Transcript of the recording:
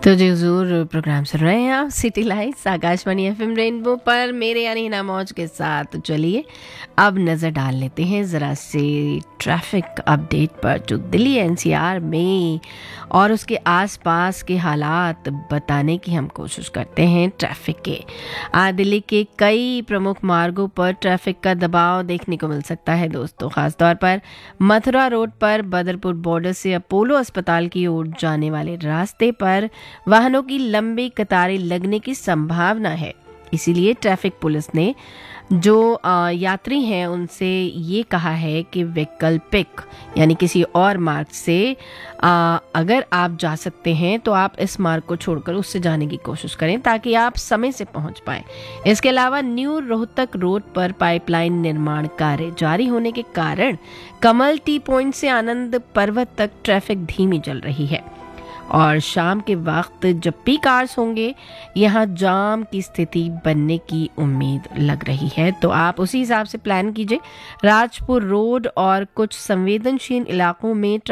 तो जी ज़रूर प्रोग्राम सुन रहे हैं आप city lights Akashvani FM rainbow पर मेरे यानी हिना मौज के साथ। तो चलिए अब नज़र डाल लेते हैं ज़रा से ट्रैफिक अपडेट पर जो दिल्ली एनसीआर में और उसके आसपास के हालात बताने की हम कोशिश करते हैं ट्रैफिक के। आज दिल्ली के कई प्रमुख मार्गों पर ट्रैफिक का दबाव देखने को मिल सकता है दोस्तों, खासतौर पर मथुरा रोड पर बदरपुर बॉर्डर से अपोलो अस्पताल की ओर जाने वाले रास्ते पर वाहनों की लंबी कतारें लगने की संभावना है। इसीलिए ट्रैफिक पुलिस ने जो यात्री हैं उनसे ये कहा है कि वैकल्पिक यानी किसी और मार्ग से अगर आप जा सकते हैं तो आप इस मार्ग को छोड़कर उससे जाने की कोशिश करें ताकि आप समय से पहुंच पाएं। इसके अलावा न्यू रोहतक रोड पर पाइपलाइन निर्माण कार्य जारी होने के कारण कमल टी पॉइंट से आनंद पर्वत तक ट्रैफिक धीमी चल रही है और शाम के वक्त जब पीक आवर्स होंगे यहाँ जाम की स्थिति बनने की उम्मीद लग रही है। तो आप उसी हिसाब से प्लान कीजिए। राजपुर रोड और कुछ संवेदनशील इलाकों में